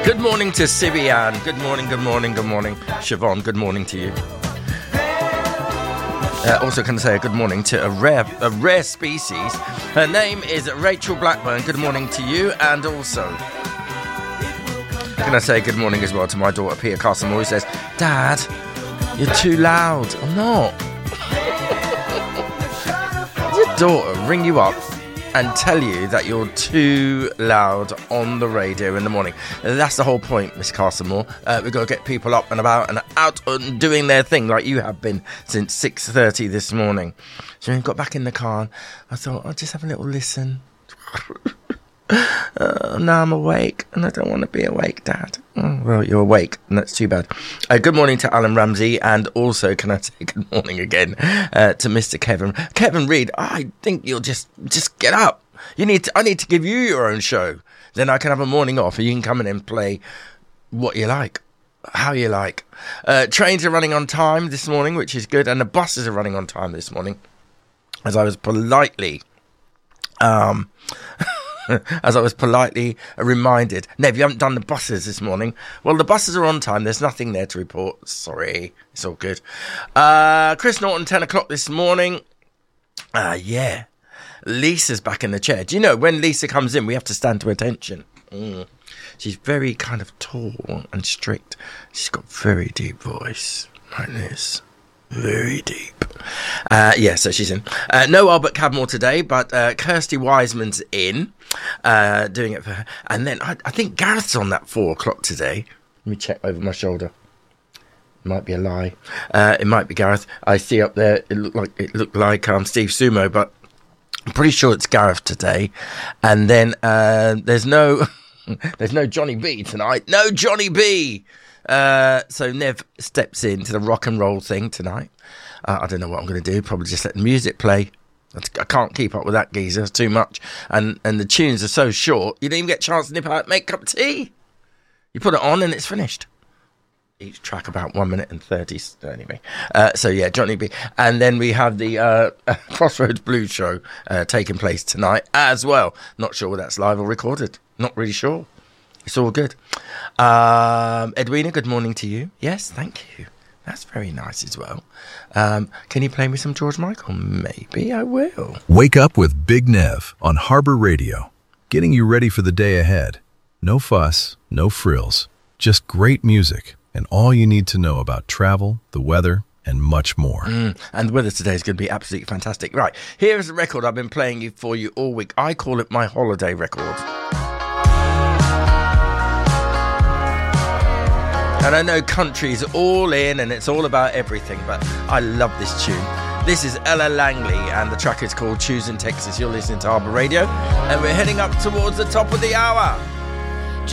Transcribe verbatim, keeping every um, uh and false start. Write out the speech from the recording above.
Good morning to Sibian. Good morning, good morning, good morning. Siobhan, good morning to you. Uh, also, can I say a good morning to a rare, a rare species. Her name is Rachel Blackburn. Good morning to you, and also, can I say good morning as well to my daughter Pia Carson, who says, "Dad, you're too loud." I'm not. Your daughter ring you up and tell you that you're too loud on the radio in the morning. That's the whole point, Miss Carsonmore. Uh, we've got to get people up and about and out and doing their thing like you have been since six thirty this morning. So we got back in the car and I thought, I'll just have a little listen. uh, now I'm awake and I don't want to be awake, Dad. Oh, well, you're awake and that's too bad. Uh, good morning to Alan Ramsey, and also can I say good morning again uh, to Mister Kevin. Kevin Reid, I think you'll just just get up. You need to, I need to give you your own show. Then I can have a morning off and you can come in and play what you like, how you like. Uh, trains are running on time this morning, which is good, and the buses are running on time this morning. As I was politely... um. As I was politely reminded, Nev, you haven't done the buses this morning. Well, the buses are on time. There's nothing there to report. Sorry. It's all good. Uh, Chris Norton, ten o'clock this morning. Uh, yeah. Lisa's back in the chair. Do you know, when Lisa comes in, we have to stand to attention. Mm. She's very kind of tall and strict. She's got very deep voice, like this. Very deep. Uh, yeah, so she's in. Uh, no Albert Cadmore today, but uh, Kirsty Wiseman's in, uh, doing it for her. And then I, I think Gareth's on that four o'clock today. Let me check over my shoulder. It might be a lie. Uh, it might be Gareth. I see up there, it looked like it looked like um, Steve Sumo, but I'm pretty sure it's Gareth today. And then uh, there's no, there's no Johnny B tonight. No Johnny B. Uh, so Nev steps into the rock and roll thing tonight. Uh, I don't know what I'm going to do. Probably just let the music play. I can't keep up with that geezer. It's too much. And and the tunes are so short, you don't even get a chance to nip out and make a cup of tea. You put it on and it's finished. Each track about one minute and thirty. Anyway. Uh, so yeah, Johnny B. And then we have the uh, Crossroads Blues show uh, taking place tonight as well. Not sure whether that's live or recorded. Not really sure. It's all good. Um, Edwina, good morning to you. Yes, thank you. That's very nice as well. Um, can you play me some George Michael? Maybe I will. Wake up with Big Nev on Harbor Radio, getting you ready for the day ahead. No fuss, no frills, just great music and all you need to know about travel, the weather, and much more. Mm, and the weather today is going to be absolutely fantastic. Right, here is a record I've been playing for you all week. I call it my holiday record. And I know country's all in and it's all about everything, but I love this tune. This is Ella Langley and the track is called Choosing Texas. You're listening to Harbor Radio and we're heading up towards the top of the hour.